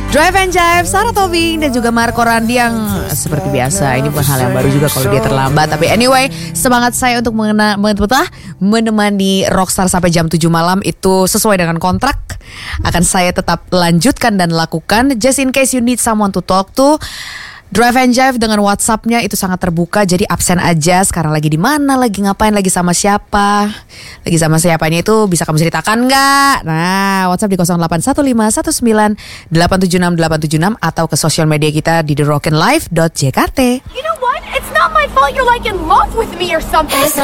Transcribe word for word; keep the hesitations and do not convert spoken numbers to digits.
Drive and Jive, Sarah Tobing dan juga Marco Randi yang seperti biasa. Ini bukan hal yang baru juga kalau dia terlambat. Tapi anyway, semangat saya untuk mengena, menemani Rockstar sampai jam tujuh malam itu sesuai dengan kontrak. Akan saya tetap lanjutkan dan lakukan. Just in case you need someone to talk to, Drive and Jive dengan WhatsApp-nya itu sangat terbuka. Jadi absen aja. Sekarang lagi di mana, lagi ngapain, lagi sama siapa, lagi sama siapanya itu bisa kamu ceritakan nggak? Nah, WhatsApp di nol delapan satu lima satu sembilan delapan tujuh enam delapan tujuh enam atau ke sosial media kita di the rockin life dot j k t. You know what? It's not my fault you're like in love with me or something.